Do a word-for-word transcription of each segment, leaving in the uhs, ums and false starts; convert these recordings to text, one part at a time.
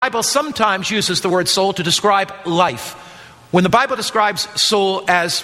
Bible sometimes uses the word soul to describe life. When the Bible describes soul as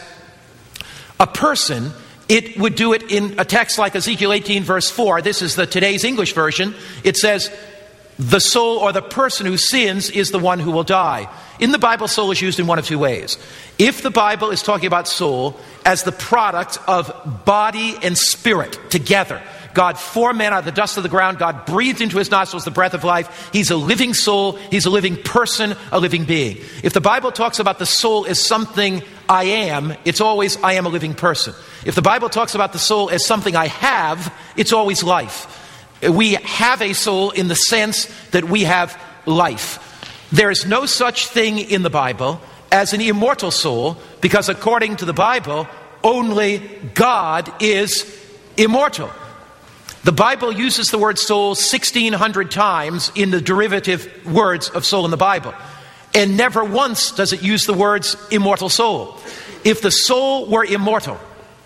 a person, it would do it in a text like Ezekiel eighteen verse four. This is the today's English version. It says, the soul or the person who sins is the one who will die. In the Bible, soul is used in one of two ways. If the Bible is talking about soul as the product of body and spirit together, God formed man out of the dust of the ground. God breathed into his nostrils the breath of life. He's a living soul. He's a living person, a living being. If the Bible talks about the soul as something I am, it's always I am a living person. If the Bible talks about the soul as something I have, it's always life. We have a soul in the sense that we have life. There is no such thing in the Bible as an immortal soul, because according to the Bible, only God is immortal. The Bible uses the word soul sixteen hundred times in the derivative words of soul in the Bible. And never once does it use the words immortal soul. If the soul were immortal,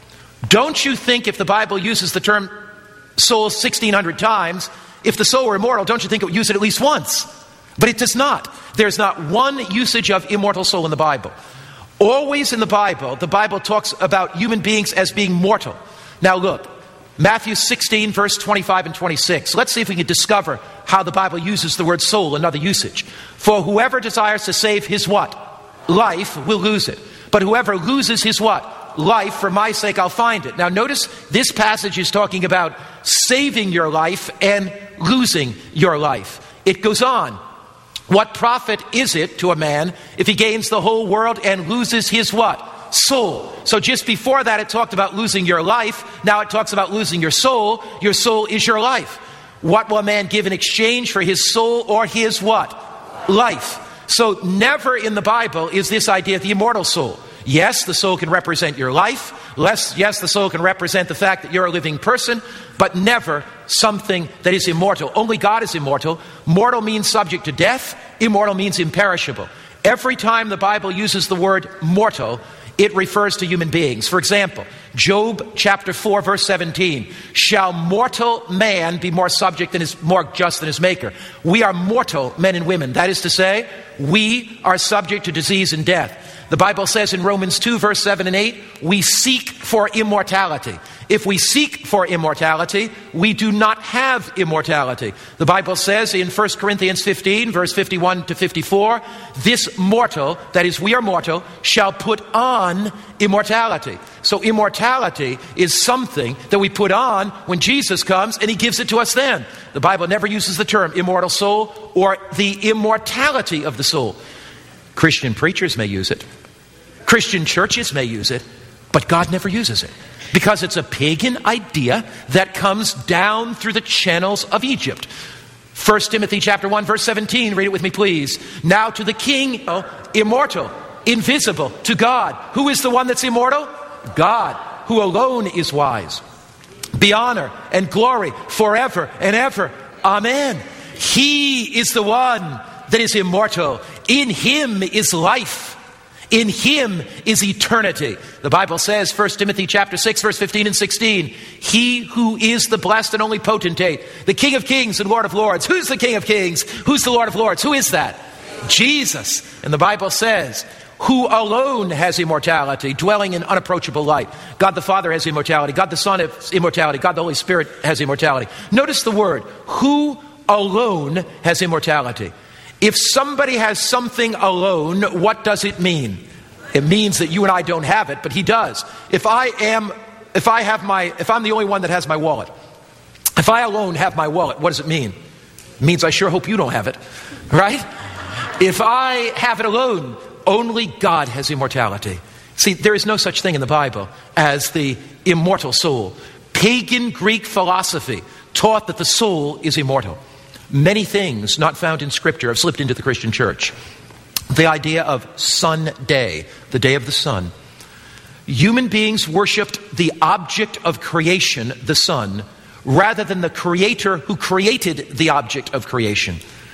don't you think if the Bible uses the term soul sixteen hundred times, if the soul were immortal, don't you think it would use it at least once? But it does not. There's not one usage of immortal soul in the Bible. Always in the Bible, the Bible talks about human beings as being mortal. Now look, Matthew sixteen, verse twenty-five and twenty-six. Let's see if we can discover how the Bible uses the word soul, another usage. For whoever desires to save his what? Life will lose it. But whoever loses his what? Life, for my sake I'll find it. Now notice this passage is talking about saving your life and losing your life. It goes on. What profit is it to a man if he gains the whole world and loses his what? Soul. So just before that it talked about losing your life. Now it talks about losing your soul. Your soul is your life. What will a man give in exchange for his soul or his what? Life. So never in the Bible is this idea of the immortal soul. Yes, the soul can represent your life. Yes, yes, the soul can represent the fact that you're a living person, but never something that is immortal. Only God is immortal. Mortal means subject to death. Immortal means imperishable. Every time the Bible uses the word mortal, it refers to human beings. For example, Job chapter four, verse seventeen. Shall mortal man be more subject than his, more just than his maker? We are mortal men and women. That is to say, we are subject to disease and death. The Bible says in Romans two, verse seven and eight, we seek for immortality. If we seek for immortality, we do not have immortality. The Bible says in First Corinthians fifteen, verse fifty-one to fifty-four, this mortal, that is we are mortal, shall put on immortality. So immortality is something that we put on when Jesus comes and he gives it to us then. The Bible never uses the term immortal soul or the immortality of the soul. Christian preachers may use it. Christian churches may use it, but God never uses it because it's a pagan idea that comes down through the channels of Egypt. First Timothy chapter one, verse seventeen, read it with me please. Now to the King, oh, immortal, invisible, to God. Who is the one that's immortal? God, who alone is wise. Be honor and glory forever and ever. Amen. He is the one that is immortal. In him is life. In him is eternity. The Bible says, First Timothy chapter six, verse fifteen and sixteen, he who is the blessed and only potentate, the King of kings and Lord of lords. Who's the King of kings? Who's the Lord of lords? Who is that? Jesus. And the Bible says, who alone has immortality, dwelling in unapproachable light. God the Father has immortality. God the Son has immortality. God the Holy Spirit has immortality. Notice the word, who alone has immortality. If somebody has something alone, what does it mean? It means that you and I don't have it, but he does. If I am, if I have my, if I'm the only one that has my wallet, if I alone have my wallet, what does it mean? It means I sure hope you don't have it, right? If I have it alone, only God has immortality. See, there is no such thing in the Bible as the immortal soul. Pagan Greek philosophy taught that the soul is immortal. Many things not found in Scripture have slipped into the Christian church. The idea of sun day, the day of the sun. Human beings worshipped the object of creation, the sun, rather than the creator who created the object of creation.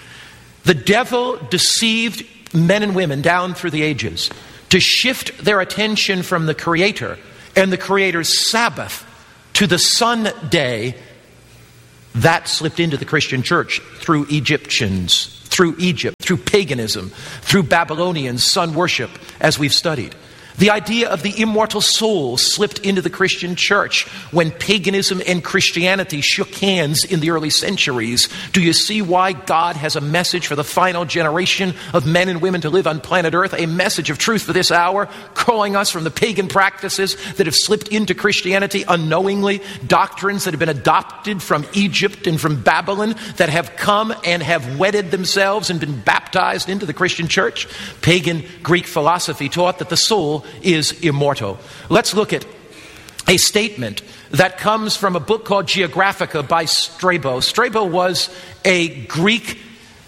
The devil deceived men and women down through the ages to shift their attention from the creator and the creator's Sabbath to the sun day. That slipped into the Christian church through Egyptians, through Egypt, through paganism, through Babylonian sun worship, as we've studied. The idea of the immortal soul slipped into the Christian church when paganism and Christianity shook hands in the early centuries. Do you see why God has a message for the final generation of men and women to live on planet Earth? A message of truth for this hour, calling us from the pagan practices that have slipped into Christianity unknowingly, doctrines that have been adopted from Egypt and from Babylon that have come and have wedded themselves and been baptized into the Christian church. Pagan Greek philosophy taught that the soul is immortal. Let's look at a statement that comes from a book called Geographica by Strabo. Strabo was a Greek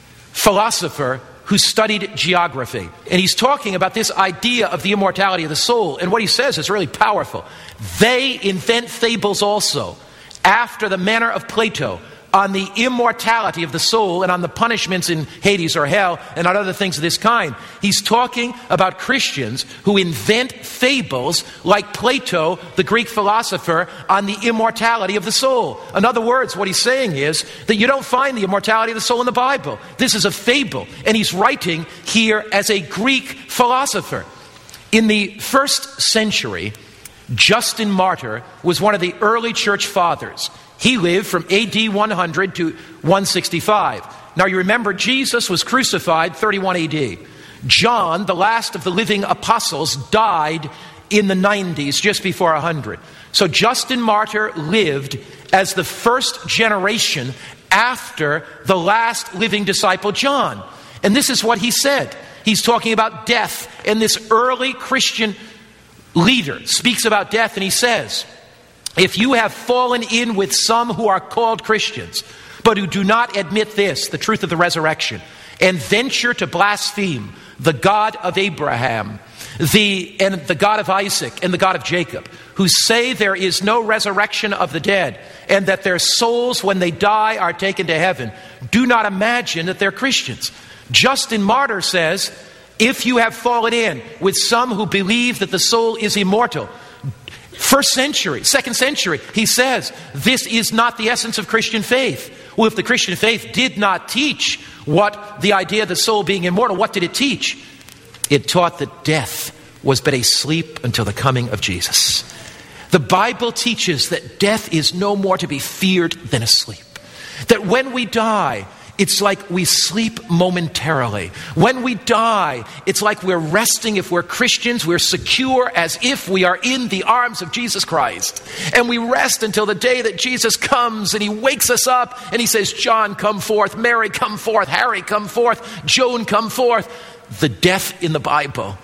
philosopher who studied geography. And he's talking about this idea of the immortality of the soul. And what he says is really powerful. They invent fables also, after the manner of Plato, on the immortality of the soul and on the punishments in Hades or hell and on other things of this kind. He's talking about Christians who invent fables like Plato, the Greek philosopher, on the immortality of the soul. In other words, what he's saying is that you don't find the immortality of the soul in the Bible. This is a fable, and he's writing here as a Greek philosopher. In the first century, Justin Martyr was one of the early church fathers. He lived from A D one hundred to one sixty-five. Now you remember Jesus was crucified thirty-one A D. John, the last of the living apostles, died in the nineties, just before one hundred. So Justin Martyr lived as the first generation after the last living disciple, John. And this is what he said. He's talking about death, and this early Christian leader speaks about death, and he says, if you have fallen in with some who are called Christians, but who do not admit this, the truth of the resurrection, and venture to blaspheme the God of Abraham, the and the God of Isaac, and the God of Jacob, who say there is no resurrection of the dead, and that their souls, when they die, are taken to heaven, do not imagine that they're Christians. Justin Martyr says, if you have fallen in with some who believe that the soul is immortal, first century, second century, he says, this is not the essence of Christian faith. Well, if the Christian faith did not teach what the idea of the soul being immortal, what did it teach? It taught that death was but a sleep until the coming of Jesus. The Bible teaches that death is no more to be feared than a sleep. That when we die, it's like we sleep momentarily. When we die, it's like we're resting. If we're Christians, we're secure as if we are in the arms of Jesus Christ. And we rest until the day that Jesus comes and he wakes us up and he says, John, come forth. Mary, come forth. Harry, come forth. Joan, come forth. The death in the Bible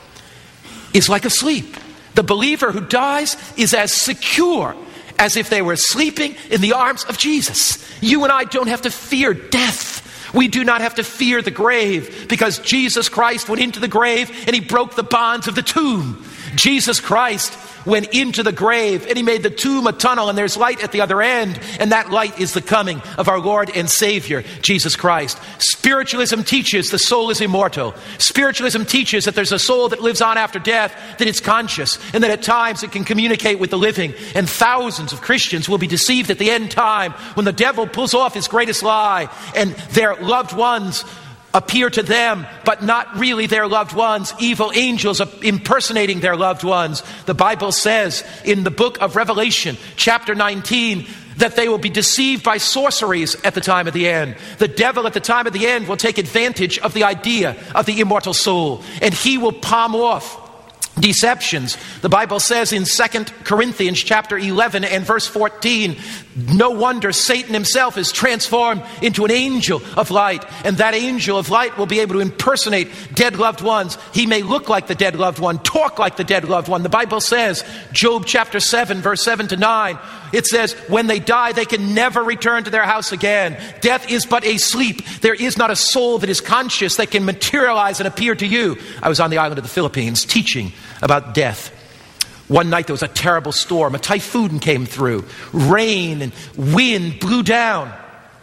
is like a sleep. The believer who dies is as secure as if they were sleeping in the arms of Jesus. You and I don't have to fear death. We do not have to fear the grave, because Jesus Christ went into the grave and he broke the bonds of the tomb. Jesus Christ went into the grave and he made the tomb a tunnel, and there's light at the other end, and that light is the coming of our Lord and Savior, Jesus Christ. Spiritualism teaches the soul is immortal. Spiritualism teaches that there's a soul that lives on after death, that it's conscious, and that at times it can communicate with the living. And thousands of Christians will be deceived at the end time when the devil pulls off his greatest lie and their loved ones appear to them, but not really their loved ones. Evil angels impersonating their loved ones. The Bible says in the book of Revelation, chapter nineteen, that they will be deceived by sorceries at the time of the end. The devil at the time of the end will take advantage of the idea of the immortal soul, and he will palm off deceptions. The Bible says in Second Corinthians chapter eleven and verse fourteen, no wonder Satan himself is transformed into an angel of light, and that angel of light will be able to impersonate dead loved ones. He may look like the dead loved one, talk like the dead loved one. The Bible says, Job chapter seven, verse seven to nine, it says, when they die, they can never return to their house again. Death is but a sleep. There is not a soul that is conscious that can materialize and appear to you. I was on the island of the Philippines teaching about death. One night there was a terrible storm. A typhoon came through. Rain and wind blew down.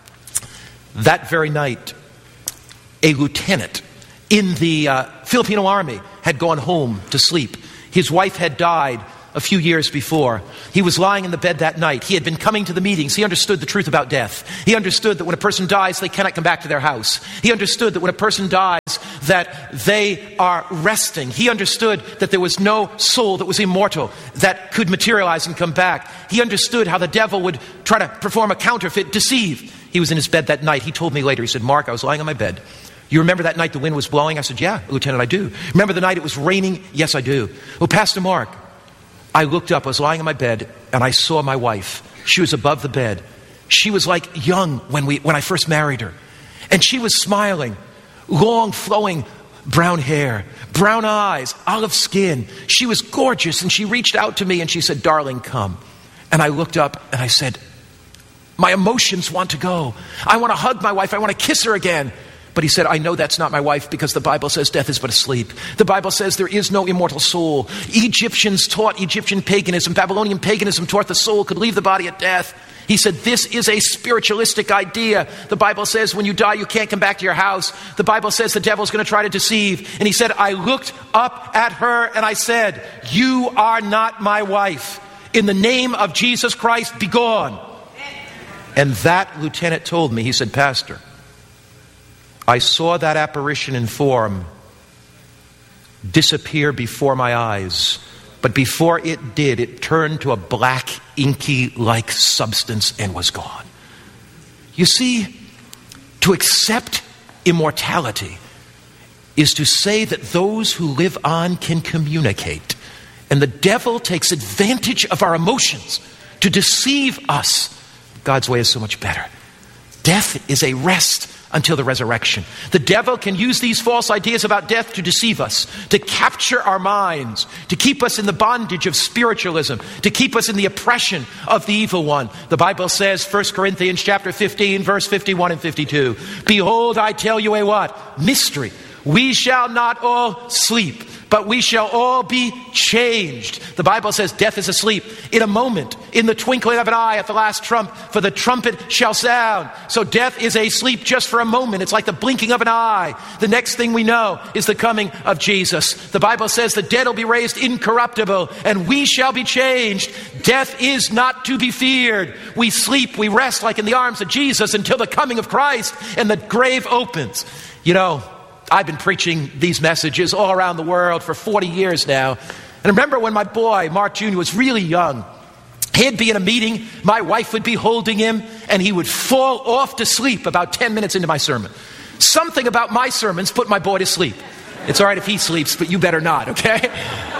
That very night, a lieutenant in the uh, Filipino army had gone home to sleep. His wife had died a few years before. He was lying in the bed that night. He had been coming to the meetings. He understood the truth about death. He understood that when a person dies, they cannot come back to their house. He understood that when a person dies, that they are resting. He understood that there was no soul that was immortal that could materialize and come back. He understood how the devil would try to perform a counterfeit, deceive. He was in his bed that night. He told me later, he said, Mark, I was lying on my bed. You remember that night the wind was blowing? I said, yeah, Lieutenant, I do. Remember the night it was raining? Yes, I do. Well, Pastor Mark, I looked up, I was lying on my bed, and I saw my wife. She was above the bed. She was like young when we when I first married her. And she was smiling, long flowing brown hair, brown eyes, olive skin. She was gorgeous, and she reached out to me and she said, darling, come. And I looked up and I said, my emotions want to go. I want to hug my wife. I want to kiss her again. But he said, I know that's not my wife because the Bible says death is but a sleep. The Bible says there is no immortal soul. Egyptians taught Egyptian paganism. Babylonian paganism taught the soul could leave the body at death. He said, this is a spiritualistic idea. The Bible says when you die, you can't come back to your house. The Bible says the devil's going to try to deceive. And he said, I looked up at her and I said, you are not my wife. In the name of Jesus Christ, be gone. And that lieutenant told me, he said, Pastor, I saw that apparition in form disappear before my eyes. But before it did, it turned to a black, inky-like substance and was gone. You see, to accept immortality is to say that those who live on can communicate. And the devil takes advantage of our emotions to deceive us. God's way is so much better. Death is a rest until the resurrection. The devil can use these false ideas about death to deceive us, to capture our minds, to keep us in the bondage of spiritualism, to keep us in the oppression of the evil one. The Bible says, First Corinthians chapter fifteen, verse fifty-one and fifty-two, behold, I tell you a what? Mystery. We shall not all sleep, but we shall all be changed. The Bible says death is asleep in a moment, in the twinkling of an eye at the last trump, for the trumpet shall sound. So death is asleep just for a moment. It's like the blinking of an eye. The next thing we know is the coming of Jesus. The Bible says the dead will be raised incorruptible and we shall be changed. Death is not to be feared. We sleep, we rest like in the arms of Jesus until the coming of Christ and the grave opens. You know, I've been preaching these messages all around the world for forty years now. And I remember when my boy, Mark Junior, was really young. He'd be in a meeting, my wife would be holding him, and he would fall off to sleep about ten minutes into my sermon. Something about my sermons put my boy to sleep. It's all right if he sleeps, but you better not, okay?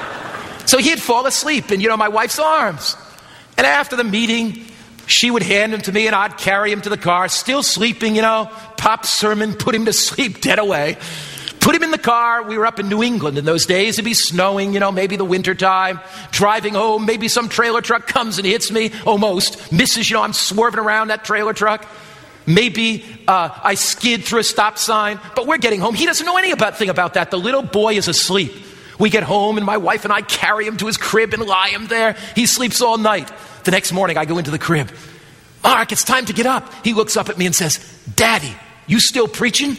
So he'd fall asleep in, you know, my wife's arms. And after the meeting, she would hand him to me and I'd carry him to the car, still sleeping, you know, pop sermon, put him to sleep, dead away. Put him in the car. We were up in New England in those days. It'd be snowing, you know, maybe the winter time. Driving home, maybe some trailer truck comes and hits me. Almost. Misses, you know, I'm swerving around that trailer truck. Maybe uh, I skid through a stop sign. But we're getting home. He doesn't know anything about that. The little boy is asleep. We get home and my wife and I carry him to his crib and lie him there. He sleeps all night. The next morning I go into the crib. Mark, it's time to get up. He looks up at me and says, Daddy, you still preaching?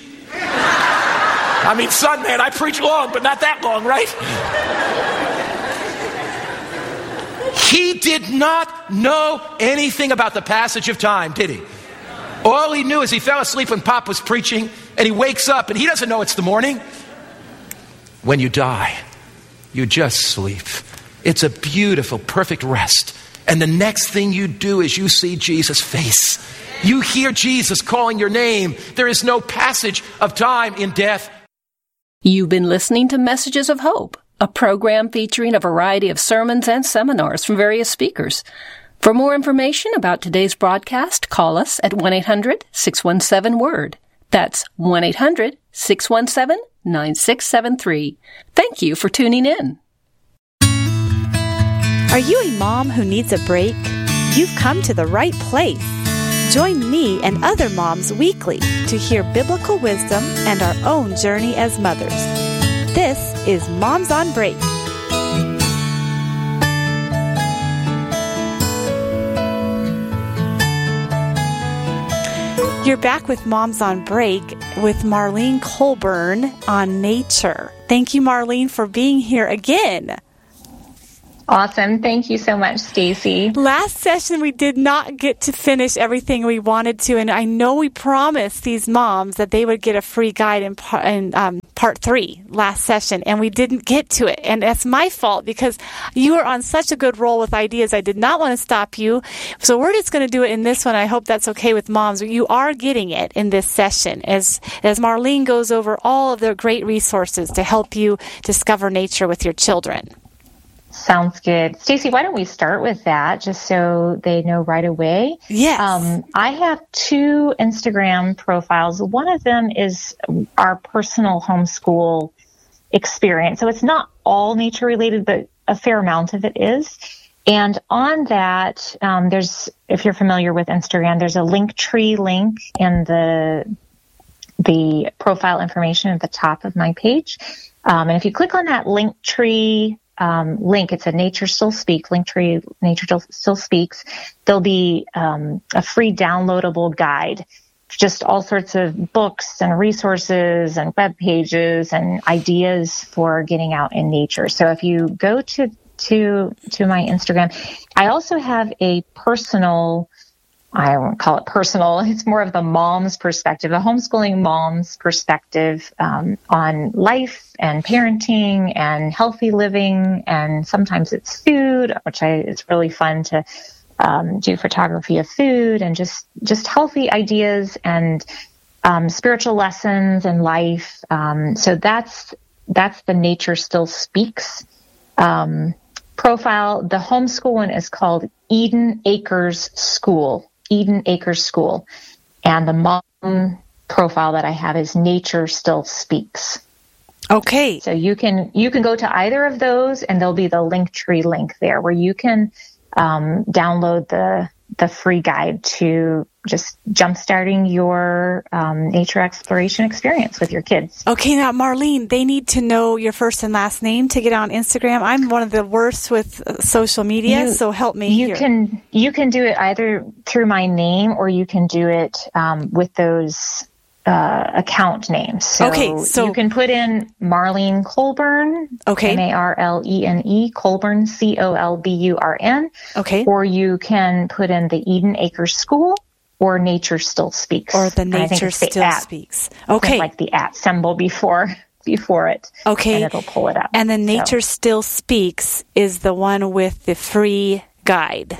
I mean, son, man, I preach long, but not that long, right? He did not know anything about the passage of time, did he? All he knew is he fell asleep when Pop was preaching, and he wakes up, and he doesn't know it's the morning. When you die, you just sleep. It's a beautiful, perfect rest. And the next thing you do is you see Jesus' face. You hear Jesus calling your name. There is no passage of time in death. You've been listening to Messages of Hope, a program featuring a variety of sermons and seminars from various speakers. For more information about today's broadcast, call us at one eight hundred six one seven word. That's one eight hundred six one seven nine six seven three. Thank you for tuning in. Are you a mom who needs a break? You've come to the right place. Join me and other moms weekly to hear biblical wisdom and our own journey as mothers. This is Moms on Break. You're back with Moms on Break with Marlene Colburn on nature. Thank you, Marlene, for being here again. Awesome. Thank you so much, Stacy. Last session, we did not get to finish everything we wanted to, and I know we promised these moms that they would get a free guide in, par- in um, part three last session, and we didn't get to it. And that's my fault because you were on such a good roll with ideas. I did not want to stop you. So we're just going to do it in this one. I hope that's okay with moms. You are getting it in this session as, as Marlene goes over all of the great resources to help you discover nature with your children. Sounds good. Stacy, why don't we start with that just so they know right away? Yes. Um, I have two Instagram profiles. One of them is our personal homeschool experience. So it's not all nature related, but a fair amount of it is. And on that, um, there's, if you're familiar with Instagram, there's a Linktree link in the, the profile information at the top of my page. Um, and if you click on that Linktree Um, link, it's a Nature Still Speaks, Linktree Nature Still Speaks. There'll be um, a free downloadable guide, just all sorts of books and resources and web pages and ideas for getting out in nature. So if you go to to to my Instagram, I also have a personal, I won't call it personal, it's more of the mom's perspective, a homeschooling mom's perspective um, on life and parenting and healthy living. And sometimes it's food, which I, it's really fun to um, do photography of food and just, just healthy ideas and um, spiritual lessons and life. Um, so that's, that's the Nature Still Speaks um, profile. The homeschool one is called Eden Acres School. Eden Acres School. And the mom profile that I have is Nature Still Speaks. Okay. So you can, you can go to either of those and there'll be the Linktree link there where you can um, download the, the free guide to just jumpstarting your um, nature exploration experience with your kids. Okay, now Marlene, they need to know your first and last name to get on Instagram. I'm one of the worst with uh, social media, you, so help me you here. can you can do it either through my name or you can do it um, with those uh, account names. So, okay, so you can put in Marlene Colburn, okay. M A R L E N E, Colburn, C O L B U R N. Okay. Or you can put in the Eden Acres School. Or Nature Still Speaks. Or the Nature Still at, Speaks. Okay. Like the at symbol before before it. Okay. And it'll pull it up. And the Nature so. Still Speaks is the one with the free guide.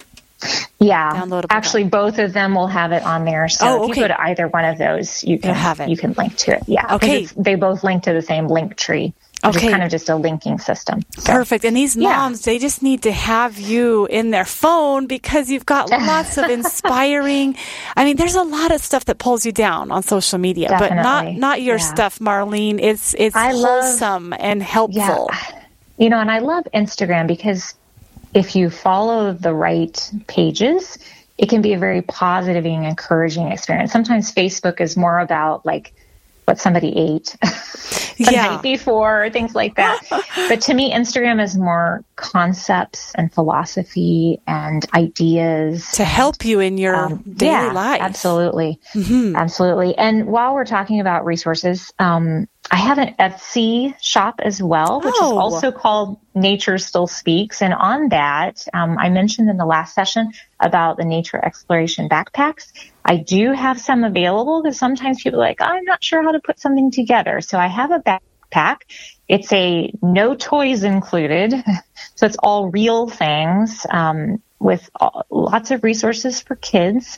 Yeah. Downloadable Actually, guide. Both of them will have it on there. So oh, if okay. you go to either one of those, you can have it. You can link to it. Yeah. Okay. They both link to the same link tree. Okay. It's kind of just a linking system. So. Perfect. And these moms, yeah. they just need to have you in their phone because you've got lots of inspiring. I mean, there's a lot of stuff that pulls you down on social media, Definitely. but not not your yeah. stuff, Marlene. It's it's I wholesome love, and helpful. Yeah. You know, and I love Instagram because if you follow the right pages, it can be a very positive and encouraging experience. Sometimes Facebook is more about like what somebody ate the yeah. night before, things like that. But to me, Instagram is more concepts and philosophy and ideas. To help you in your um, daily yeah, life. Absolutely. Mm-hmm. Absolutely. And while we're talking about resources, um, I have an Etsy shop as well, which oh. is also called Nature Still Speaks. And on that, um, I mentioned in the last session about the nature exploration backpacks. I do have some available because sometimes people are like, I'm not sure how to put something together. So I have a backpack. It's a no toys included. So it's all real things um, with all, lots of resources for kids.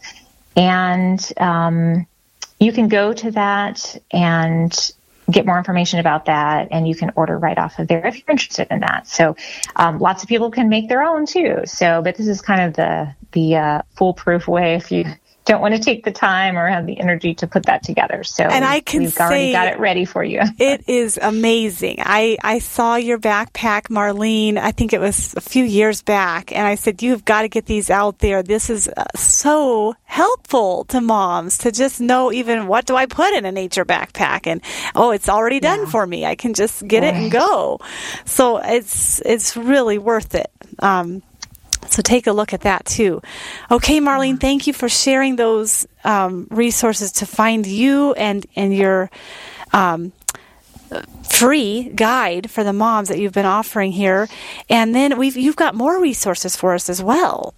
And um, you can go to that and get more information about that, and you can order right off of there if you're interested in that. So um, lots of people can make their own too. So, but this is kind of the the uh, foolproof way if you don't want to take the time or have the energy to put that together. So and I can we've say already got it ready for you. It is amazing. I, I saw your backpack, Marlene, I think it was a few years back, and I said, you've got to get these out there. This is uh, so helpful to moms to just know even what do I put in a nature backpack, and oh, it's already done yeah. for me. I can just get right. it and go. So it's it's really worth it. Um, So take a look at that too. Okay, Marlene, thank you for sharing those um, resources to find you and, and your um, free guide for the moms that you've been offering here. And then we've you've got more resources for us as well.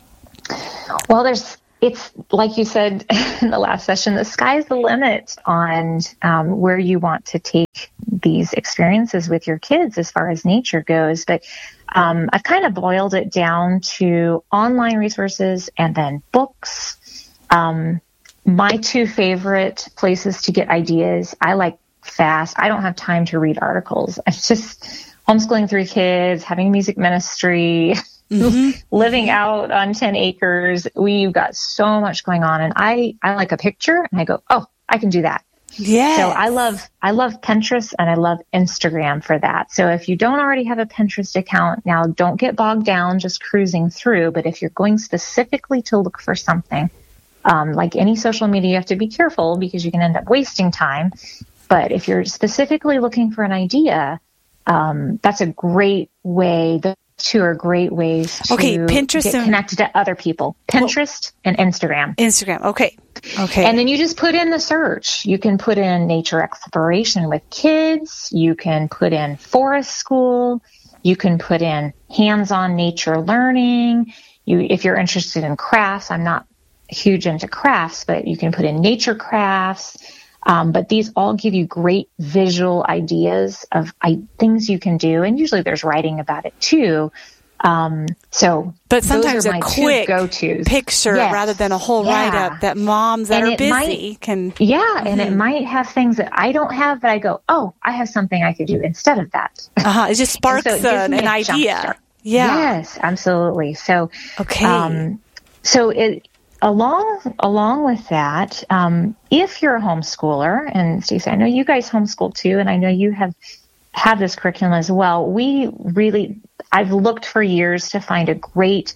Well, there's it's like you said in the last session, the sky's the limit on um, where you want to take these experiences with your kids as far as nature goes. But um, I've kind of boiled it down to online resources and then books. Um, my two favorite places to get ideas, I like fast. I don't have time to read articles. I'm just homeschooling three kids, having music ministry, mm-hmm. living out on ten acres. We've got so much going on. And I, I like a picture and I go, oh, I can do that. Yeah. So I love, I love Pinterest and I love Instagram for that. So if you don't already have a Pinterest account, now don't get bogged down just cruising through. But if you're going specifically to look for something, um, like any social media, you have to be careful because you can end up wasting time. But if you're specifically looking for an idea, um, that's a great way. The two are great ways to okay, Pinterest get and, connected to other people. Pinterest oh, and Instagram. Instagram. Okay. Okay. And then you just put in the search. You can put in nature exploration with kids. You can put in forest school. You can put in hands-on nature learning. You, if you're interested in crafts, I'm not huge into crafts, but you can put in nature crafts. Um, but these all give you great visual ideas of I, things you can do. And usually there's writing about it too. Um, so, but sometimes those are a my quick go-tos. picture yes. rather than a whole yeah. write-up that moms that and are busy might, can. Yeah. Mm-hmm. And it might have things that I don't have, but I go, oh, I have something I could do instead of that. Uh-huh. It just sparks so it an, an idea. Yeah. Yes, absolutely. So, okay. Um, so it, Along along with that, um, if you're a homeschooler, and Stacey, I know you guys homeschool too, and I know you have have this curriculum as well. We really, I've looked for years to find a great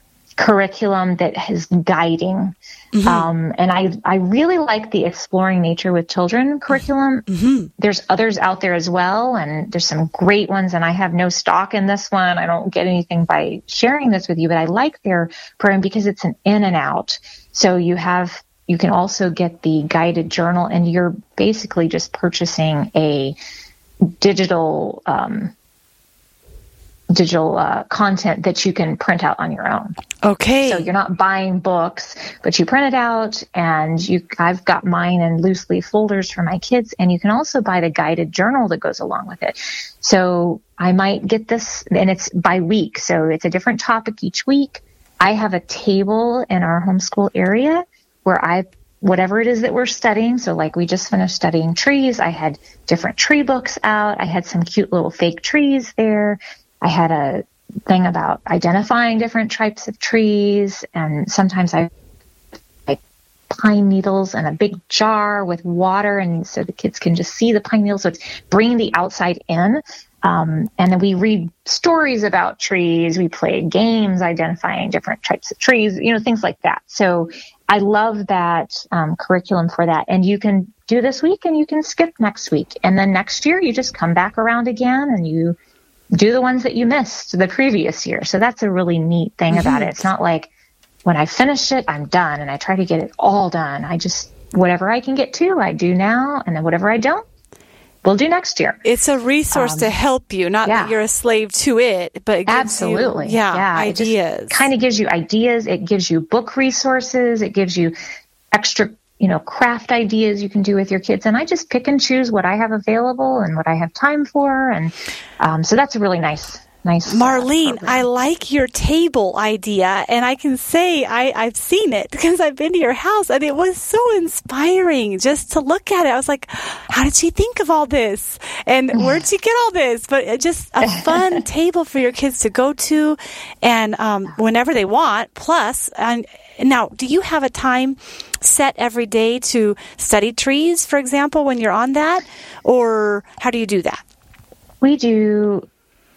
curriculum that is guiding, mm-hmm. um, and I I really like the Exploring Nature with Children curriculum. Mm-hmm. There's others out there as well, and there's some great ones. And I have no stock in this one. I don't get anything by sharing this with you, but I like their program because it's an in and out. So you have you can also get the guided journal, and you're basically just purchasing a digital. Um, digital uh, content that you can print out on your own. Okay. So you're not buying books, but you print it out, and you. I've got mine in loose leaf folders for my kids, and you can also buy the guided journal that goes along with it. So I might get this, and it's by week, so it's a different topic each week. I have a table in our homeschool area where I whatever it is that we're studying. So like we just finished studying trees. I had different tree books out. I had some cute little fake trees there. I had a thing about identifying different types of trees, and sometimes I like pine needles in a big jar with water, and so the kids can just see the pine needles. So it's bringing the outside in. Um, and then we read stories about trees. We play games identifying different types of trees, you know, things like that. So I love that um, curriculum for that. And you can do this week and you can skip next week. And then next year you just come back around again and you do the ones that you missed the previous year. So that's a really neat thing mm-hmm. about it. It's not like when I finish it, I'm done and I try to get it all done. I just, whatever I can get to, I do now. And then whatever I don't, we'll do next year. It's a resource um, to help you, not yeah. that you're a slave to it, but it gives Absolutely. you yeah, yeah, ideas. It kind of gives you ideas. It gives you book resources. It gives you extra you know, craft ideas you can do with your kids. And I just pick and choose what I have available and what I have time for. And um, so that's a really nice, nice. Marlene, uh, I like your table idea. And I can say I, I've seen it because I've been to your house and it was so inspiring just to look at it. I was like, how did she think of all this? And where'd she get all this? But just a fun table for your kids to go to and um, whenever they want. Plus, and now, do you have a time set every day to study trees, for example, when you're on that? Or how do you do that? We do,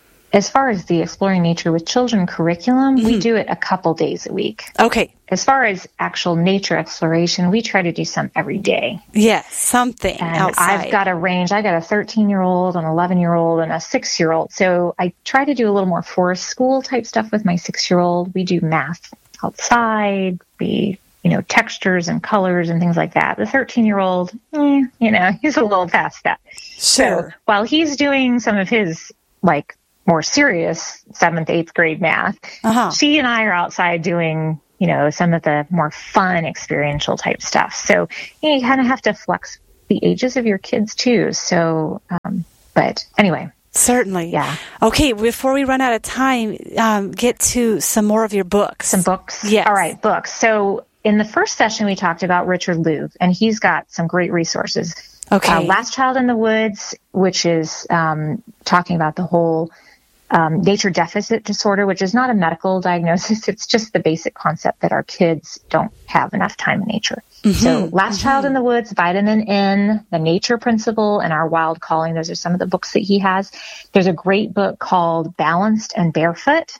as far as the Exploring Nature with Children curriculum, mm-hmm. we do it a couple days a week. Okay. As far as actual nature exploration, we try to do some every day. Yes, something and outside. I've got a range. I got a thirteen-year-old, an eleven-year-old, and a six-year-old. So I try to do a little more forest school type stuff with my six-year-old. We do math outside. We you know, textures and colors and things like that. The thirteen-year-old, eh, you know, he's a little past that. Sure. So while he's doing some of his, like, more serious seventh, eighth grade math, uh-huh. she and I are outside doing, you know, some of the more fun experiential type stuff. So you, know, you kind of have to flex the ages of your kids too. So, um, but anyway. Certainly. Yeah. Okay, before we run out of time, um, get to some more of your books. Some books? Yes. All right, books. So in the first session, we talked about Richard Louv, and he's got some great resources. Okay. Uh, Last Child in the Woods, which is um, talking about the whole um, nature deficit disorder, which is not a medical diagnosis. It's just the basic concept that our kids don't have enough time in nature. Mm-hmm. So Last mm-hmm. Child in the Woods, Vitamin N, The Nature Principle, and Our Wild Calling. Those are some of the books that he has. There's a great book called Balanced and Barefoot.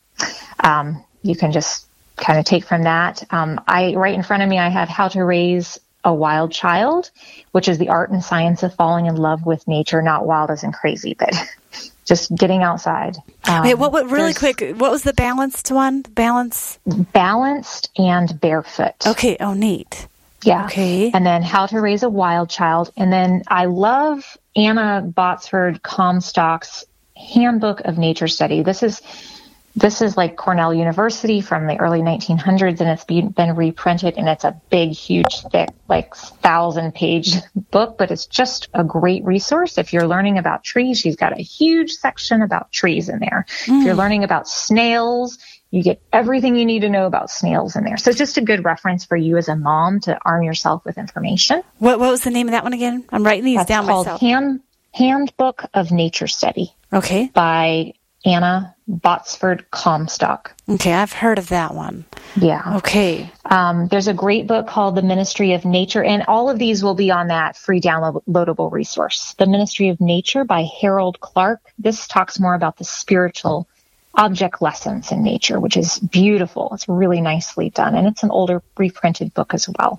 Um, you can just kind of take from that. Um, I right in front of me, I have How to Raise a Wild Child, which is the art and science of falling in love with nature, not wild as in crazy, but just getting outside. Um, Wait, what, what, really quick, what was the balanced one? Balance? Balanced and Barefoot. Okay. Oh, neat. Yeah. Okay. And then How to Raise a Wild Child. And then I love Anna Botsford Comstock's Handbook of Nature Study. This is This is like Cornell University from the early nineteen hundreds, and it's been, been reprinted, and it's a big, huge, thick, like thousand-page book, but it's just a great resource. If you're learning about trees, she's got a huge section about trees in there. Mm. If you're learning about snails, you get everything you need to know about snails in there. So it's just a good reference for you as a mom to arm yourself with information. What, what was the name of that one again? I'm writing these That's down called myself. Hand, Handbook of Nature Study. Okay. By Anna Botsford Comstock. Okay, I've heard of that one. Yeah. Okay. Um, there's a great book called The Ministry of Nature, and all of these will be on that free downloadable resource. The Ministry of Nature by Harold Clark. This talks more about the spiritual object lessons in nature, which is beautiful. It's really nicely done, and it's an older reprinted book as well.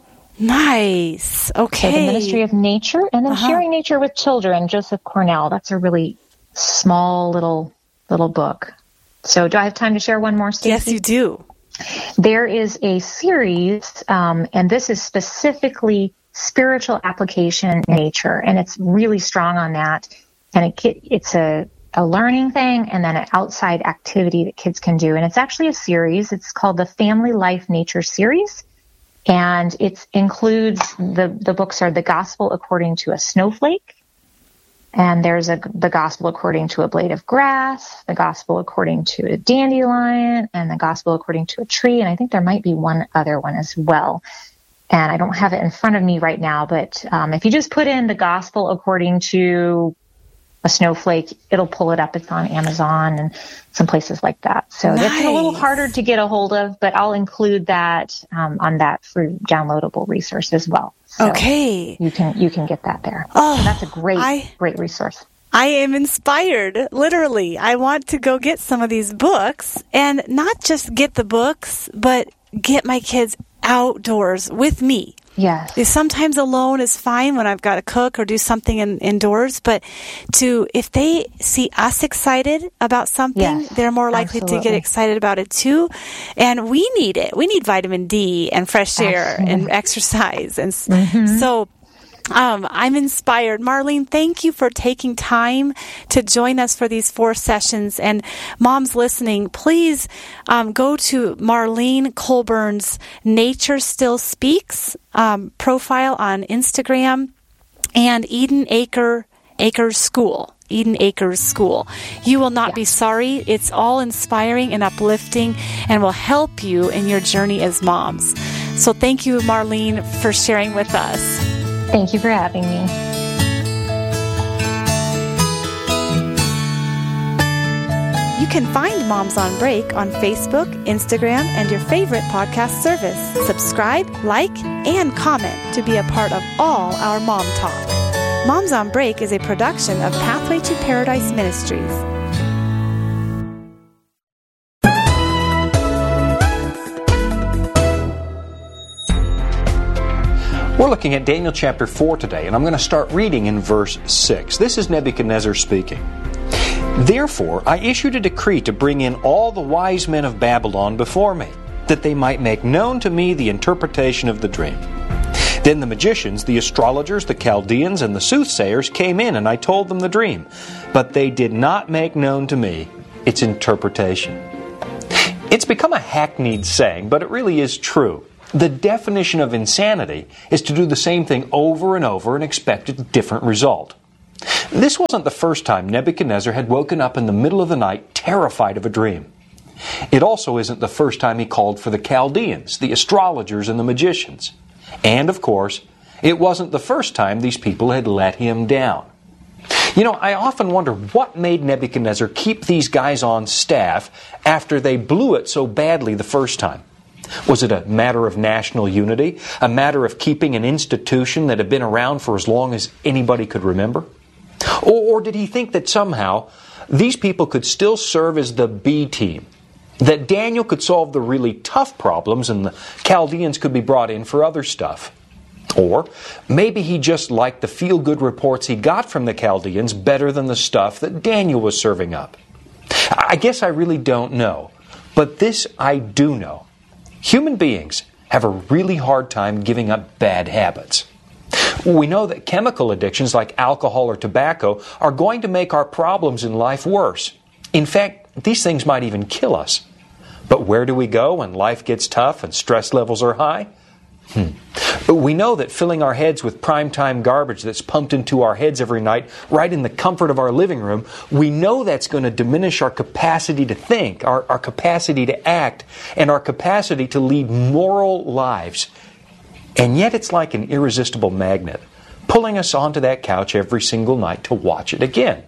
Nice. Okay. So The Ministry of Nature, and then uh-huh. Sharing Nature with Children, Joseph Cornell. That's a really small little little book. So do I have time to share one more, Stacey? Yes, you do. There is a series, um, and this is specifically spiritual application in nature, and it's really strong on that. And it, it's a, a learning thing and then an outside activity that kids can do. And it's actually a series. It's called the Family Life Nature Series. And it includes, the, the books are The Gospel According to a Snowflake, and there's a, the Gospel According to a Blade of Grass, the Gospel According to a Dandelion, and the Gospel According to a Tree. And I think there might be one other one as well. And I don't have it in front of me right now, but um, if you just put in the Gospel According to a Snowflake, it'll pull it up. It's on Amazon and some places like that. So nice. That's a little harder to get a hold of, but I'll include that um, on that free downloadable resource as well. So okay. You can you can get that there. Oh, so that's a great, I, great resource. I am inspired, literally. I want to go get some of these books, and not just get the books, but get my kids outdoors with me. Yes. Sometimes alone is fine when I've got to cook or do something in, indoors, but to if they see us excited about something, yes, they're more likely absolutely. to get excited about it too. And we need it. We need vitamin D and fresh air absolutely. and exercise. And mm-hmm. so Um, I'm inspired. Marlene, thank you for taking time to join us for these four sessions. And moms listening, please um, go to Marlene Colburn's Nature Still Speaks um, profile on Instagram and Eden Acre Acres School. Eden Acres School. You will not yeah. be sorry. It's all inspiring and uplifting and will help you in your journey as moms. So thank you, Marlene, for sharing with us. Thank you for having me. You can find Moms on Break on Facebook, Instagram, and your favorite podcast service. Subscribe, like, and comment to be a part of all our Mom Talk. Moms on Break is a production of Pathway to Paradise Ministries. We're looking at Daniel chapter four today, and I'm going to start reading in verse six. This is Nebuchadnezzar speaking. Therefore, I issued a decree to bring in all the wise men of Babylon before me. that they might make known to me the interpretation of the dream. Then the magicians, the astrologers, the Chaldeans, and the soothsayers came in, and I told them the dream. But they did not make known to me its interpretation. It's become a hackneyed saying, but it really is true. The definition of insanity is to do the same thing over and over and expect a different result. This wasn't the first time Nebuchadnezzar had woken up in the middle of the night terrified of a dream. It also isn't the first time he called for the Chaldeans, the astrologers, and the magicians. And, of course, it wasn't the first time these people had let him down. You know, I often wonder what made Nebuchadnezzar keep these guys on staff after they blew it so badly the first time. Was it a matter of national unity? A matter of keeping an institution that had been around for as long as anybody could remember? Or, or did he think that somehow these people could still serve as the B team? That Daniel could solve the really tough problems and the Chaldeans could be brought in for other stuff? Or maybe he just liked the feel-good reports he got from the Chaldeans better than the stuff that Daniel was serving up? I guess I really don't know. But this I do know. Human beings have a really hard time giving up bad habits. We know that chemical addictions like alcohol or tobacco are going to make our problems in life worse. In fact, these things might even kill us. But where do we go when life gets tough and stress levels are high? Hmm. We know that filling our heads with primetime garbage that's pumped into our heads every night, right in the comfort of our living room, we know that's going to diminish our capacity to think, our, our capacity to act, and our capacity to lead moral lives. And yet it's like an irresistible magnet, pulling us onto that couch every single night to watch it again.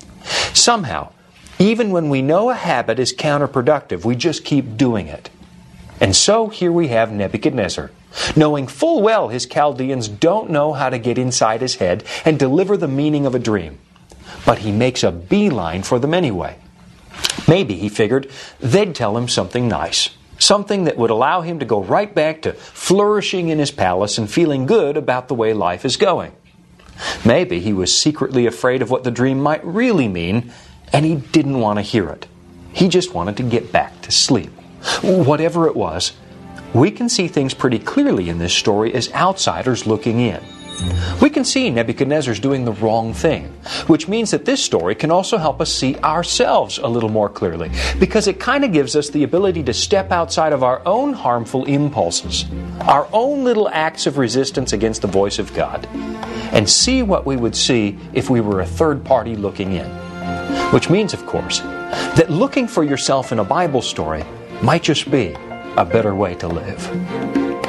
Somehow, even when we know a habit is counterproductive, we just keep doing it. And so here we have Nebuchadnezzar, knowing full well his Chaldeans don't know how to get inside his head and deliver the meaning of a dream. But he makes a beeline for them anyway. Maybe, he figured, they'd tell him something nice. Something that would allow him to go right back to flourishing in his palace and feeling good about the way life is going. Maybe he was secretly afraid of what the dream might really mean, and he didn't want to hear it. He just wanted to get back to sleep. Whatever it was, we can see things pretty clearly in this story as outsiders looking in. We can see Nebuchadnezzar's doing the wrong thing, which means that this story can also help us see ourselves a little more clearly, because it kind of gives us the ability to step outside of our own harmful impulses, our own little acts of resistance against the voice of God, and see what we would see if we were a third party looking in. Which means, of course, that looking for yourself in a Bible story might just be a better way to live.